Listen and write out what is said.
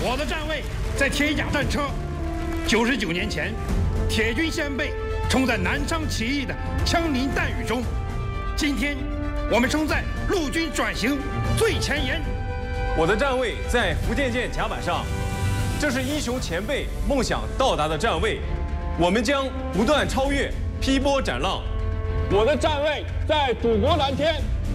我的站位在铁甲战车。99年前，铁军先辈冲在南昌起义的枪林弹雨中，今天我们冲在陆军转型最前沿。 我的站位在福建舰甲板上，这是英雄前辈梦想到达的站位，我们将不断超越，劈波斩浪。 我的站位在祖国蓝天，